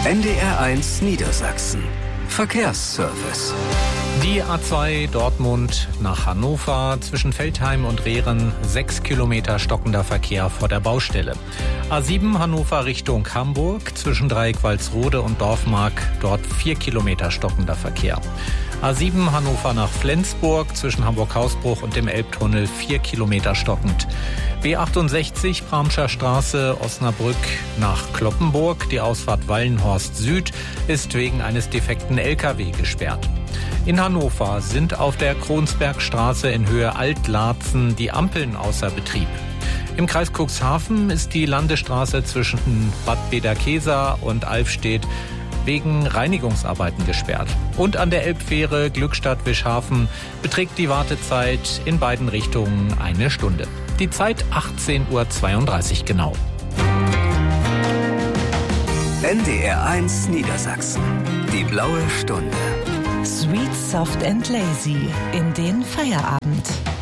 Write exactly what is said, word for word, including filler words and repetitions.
N D R eins Niedersachsen. Verkehrsservice. Die A zwei Dortmund nach Hannover zwischen Veltheim und Rehren, sechs Kilometer stockender Verkehr vor der Baustelle. A sieben Hannover Richtung Hamburg zwischen Dreieck-Walsrode und Dorfmark, dort vier Kilometer stockender Verkehr. A sieben Hannover nach Flensburg zwischen Hamburg-Hausbruch und dem Elbtunnel, vier Kilometer stockend. B achtundsechzig Bramscher Straße, Osnabrück nach Cloppenburg. Die Ausfahrt Wallenhorst Süd ist wegen eines defekten L K W gesperrt. In Hannover sind auf der Kronsbergstraße in Höhe Altlarzen die Ampeln außer Betrieb. Im Kreis Cuxhaven ist die Landesstraße zwischen Bad Bederkesa und Alfstedt wegen Reinigungsarbeiten gesperrt. Und an der Elbfähre Glückstadt-Wischhafen beträgt die Wartezeit in beiden Richtungen eine Stunde. Die Zeit achtzehn Uhr zweiunddreißig genau. N D R eins Niedersachsen. Die blaue Stunde. Sweet, soft and lazy in den Feierabend.